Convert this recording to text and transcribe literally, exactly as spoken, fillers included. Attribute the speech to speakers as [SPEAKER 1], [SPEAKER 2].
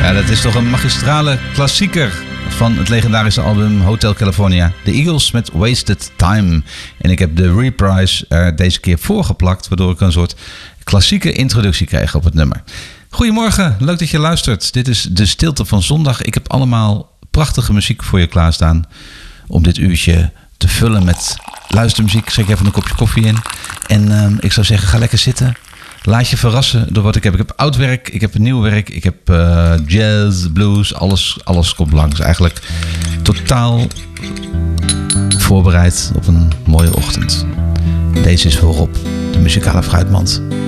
[SPEAKER 1] Ja, dat is toch een magistrale klassieker van het legendarische album Hotel California. De Eagles met Wasted Time. En ik heb de reprise er deze keer voorgeplakt, waardoor ik een soort klassieke introductie krijg op het nummer. Goedemorgen, leuk dat je luistert. Dit is De Stilte van Zondag. Ik heb allemaal prachtige muziek voor je klaarstaan om dit uurtje te vullen met luistermuziek. Schenk even een kopje koffie in. En uh, ik zou zeggen, ga lekker zitten. Laat je verrassen door wat ik heb. Ik heb oud werk, ik heb nieuw werk, ik heb uh, jazz, blues, alles, alles komt langs. Eigenlijk totaal voorbereid op een mooie ochtend. Deze is voor Rob, de muzikale fruitmand.